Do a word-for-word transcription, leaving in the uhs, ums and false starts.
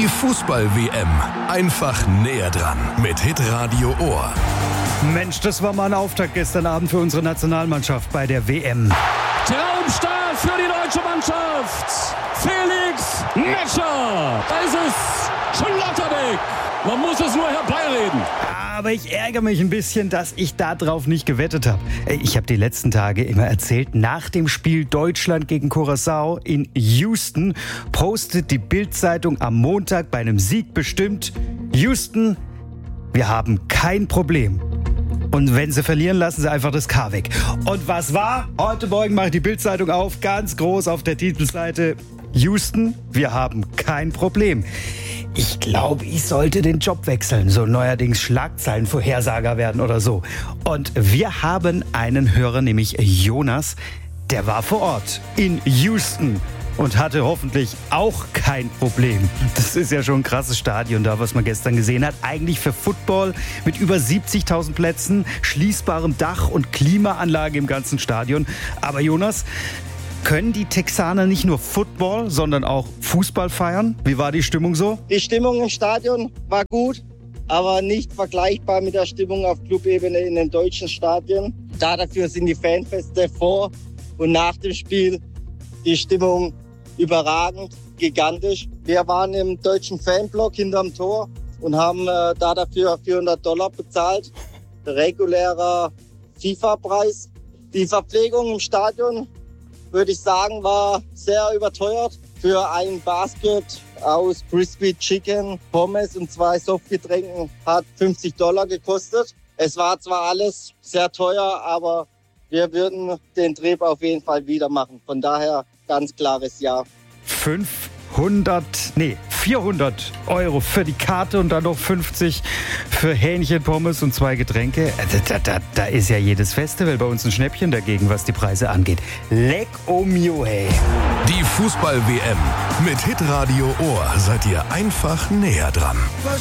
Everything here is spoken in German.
Fußball-W M. Einfach näher dran mit Hitradio Ohr. Mensch, das war mal ein Auftakt gestern Abend für unsere Nationalmannschaft bei der W M. Traumstart für die deutsche Mannschaft. Felix Metscher. Da ist es. Schlotterbeck. Man muss es nur herbeireden. Aber ich ärgere mich ein bisschen, dass ich darauf nicht gewettet habe. Ich habe die letzten Tage immer erzählt, nach dem Spiel Deutschland gegen Curaçao in Houston postet die Bild-Zeitung am Montag bei einem Sieg bestimmt: Houston, wir haben kein Problem. Und wenn sie verlieren, lassen sie einfach das K weg. Und was war? Heute Morgen mache ich die Bild-Zeitung auf, ganz groß auf der Titelseite: Houston, wir haben kein Problem. Ich glaube, ich sollte den Job wechseln, so neuerdings Schlagzeilenvorhersager werden oder so. Und wir haben einen Hörer, nämlich Jonas, der war vor Ort in Houston und hatte hoffentlich auch kein Problem. Das ist ja schon ein krasses Stadion da, was man gestern gesehen hat. Eigentlich für Football mit über siebzigtausend Plätzen, schließbarem Dach und Klimaanlage im ganzen Stadion. Aber Jonas, können die Texaner nicht nur Football, sondern auch Fußball feiern? Wie war die Stimmung so? Die Stimmung im Stadion war gut, aber nicht vergleichbar mit der Stimmung auf Clubebene in den deutschen Stadien. Da dafür sind die Fanfeste vor und nach dem Spiel die Stimmung überragend, gigantisch. Wir waren im deutschen Fanblock hinterm Tor und haben äh, da dafür vierhundert Dollar bezahlt. Regulärer FIFA-Preis. Die Verpflegung im Stadion, würde ich sagen, war sehr überteuert. Für ein Basket aus Crispy Chicken, Pommes und zwei Softgetränken hat fünfzig Dollar gekostet. Es war zwar alles sehr teuer, aber wir würden den Trip auf jeden Fall wieder machen. Von daher ganz klares Ja. fünfhundert, nee, vierhundert Euro für die Karte und dann noch fünfzig für Hähnchen, Pommes und zwei Getränke. Da, da, da ist ja jedes Festival bei uns ein Schnäppchen dagegen, was die Preise angeht. Leck o mio, hey. Die Fußball-W M. Mit Hitradio Ohr seid ihr einfach näher dran.